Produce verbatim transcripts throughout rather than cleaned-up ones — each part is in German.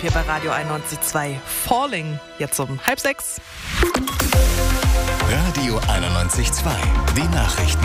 Hier bei Radio einundneunzig Komma zwei Falling, jetzt um halb sechs. Radio einundneunzig Komma zwei, die Nachrichten.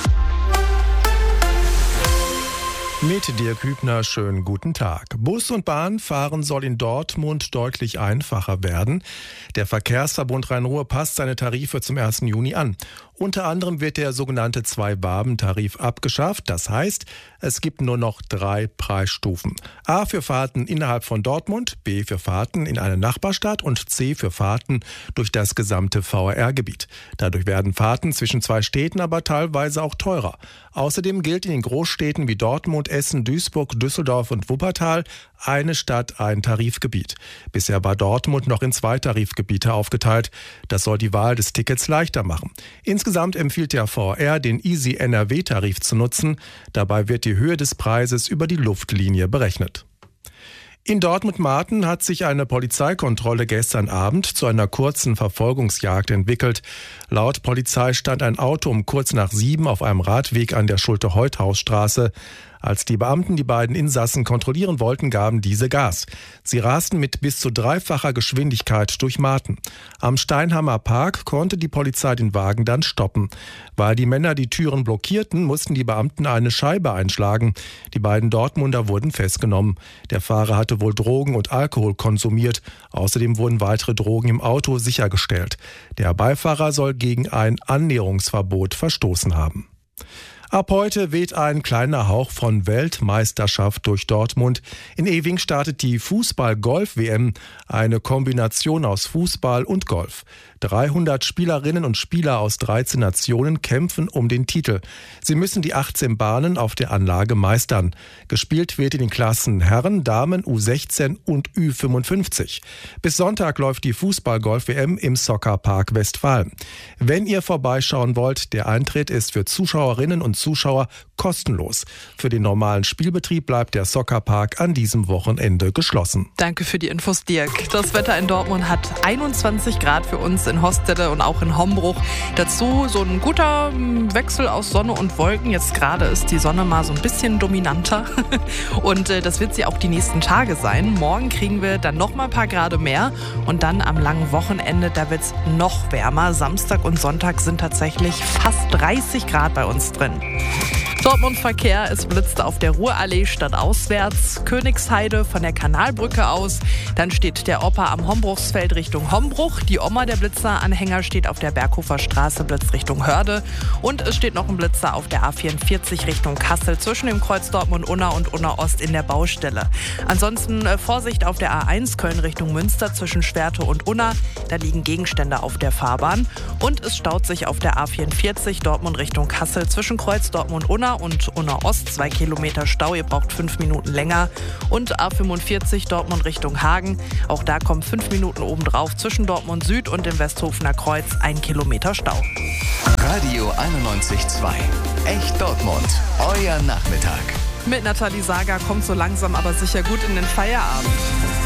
Mit Dirk Hübner, schönen guten Tag. Bus und Bahn fahren soll in Dortmund deutlich einfacher werden. Der Verkehrsverbund Rhein-Ruhr passt seine Tarife zum ersten Juni an. Unter anderem wird der sogenannte Zwei-Waben-Tarif abgeschafft. Das heißt, es gibt nur noch drei Preisstufen. A für Fahrten innerhalb von Dortmund, B für Fahrten in eine Nachbarstadt und C für Fahrten durch das gesamte V R R-Gebiet. Dadurch werden Fahrten zwischen zwei Städten aber teilweise auch teurer. Außerdem gilt in den Großstädten wie Dortmund, Essen, Duisburg, Düsseldorf und Wuppertal eine Stadt, ein Tarifgebiet. Bisher war Dortmund noch in zwei Tarifgebiete aufgeteilt. Das soll die Wahl des Tickets leichter machen. Insgesamt empfiehlt der V R R, den Easy N R W-Tarif zu nutzen. Dabei wird die Höhe des Preises über die Luftlinie berechnet. In Dortmund-Marten hat sich eine Polizeikontrolle gestern Abend zu einer kurzen Verfolgungsjagd entwickelt. Laut Polizei stand ein Auto um kurz nach sieben auf einem Radweg an der Schulte-Holthaus-Straße. Als die Beamten die beiden Insassen kontrollieren wollten, gaben diese Gas. Sie rasten mit bis zu dreifacher Geschwindigkeit durch Marten. Am Steinhammer Park konnte die Polizei den Wagen dann stoppen. Weil die Männer die Türen blockierten, mussten die Beamten eine Scheibe einschlagen. Die beiden Dortmunder wurden festgenommen. Der Fahrer hatte wohl Drogen und Alkohol konsumiert. Außerdem wurden weitere Drogen im Auto sichergestellt. Der Beifahrer soll gegen ein Annäherungsverbot verstoßen haben. Ab heute weht ein kleiner Hauch von Weltmeisterschaft durch Dortmund. In Ewing startet die Fußball-Golf-W M, eine Kombination aus Fußball und Golf. dreihundert Spielerinnen und Spieler aus dreizehn Nationen kämpfen um den Titel. Sie müssen die achtzehn Bahnen auf der Anlage meistern. Gespielt wird in den Klassen Herren, Damen, U sechzehn und Ü fünfundfünfzig. Bis Sonntag läuft die Fußball-Golf-W M im Soccerpark Westfalen. Wenn ihr vorbeischauen wollt, der Eintritt ist für Zuschauerinnen und Zuschauer kostenlos. Für den normalen Spielbetrieb bleibt der Soccerpark an diesem Wochenende geschlossen. Danke für die Infos, Dirk. Das Wetter in Dortmund hat einundzwanzig Grad für uns in Hostede und auch in Hombruch. Dazu so ein guter Wechsel aus Sonne und Wolken. Jetzt gerade ist die Sonne mal so ein bisschen dominanter. Und äh, das wird sie auch die nächsten Tage sein. Morgen kriegen wir dann noch mal ein paar Grad mehr. Und dann am langen Wochenende, da wird es noch wärmer. Samstag und Sonntag sind tatsächlich fast dreißig Grad bei uns drin. Dortmund-Verkehr, es blitzt auf der Ruhrallee stadtauswärts, Königsheide von der Kanalbrücke aus. Dann steht der Opa am Hombruchsfeld Richtung Hombruch. Die Oma der Blitzer-Anhänger steht auf der Berghofer Straße, Blitz Richtung Hörde. Und es steht noch ein Blitzer auf der A vierundvierzig Richtung Kassel zwischen dem Kreuz Dortmund-Unna und Unna-Ost in der Baustelle. Ansonsten äh, Vorsicht auf der A eins Köln Richtung Münster zwischen Schwerte und Unna. Da liegen Gegenstände auf der Fahrbahn. Und es staut sich auf der A vierundvierzig Dortmund Richtung Kassel zwischen Kreuz Dortmund-Unna und Unna-Ost, zwei Kilometer Stau, ihr braucht fünf Minuten länger. Und A fünfundvierzig Dortmund Richtung Hagen, auch da kommen fünf Minuten obendrauf zwischen Dortmund Süd und dem Westhofener Kreuz, ein Kilometer Stau. Radio einundneunzig Komma zwei, echt Dortmund, euer Nachmittag. Mit Nathalie Sager kommt so langsam aber sicher gut in den Feierabend.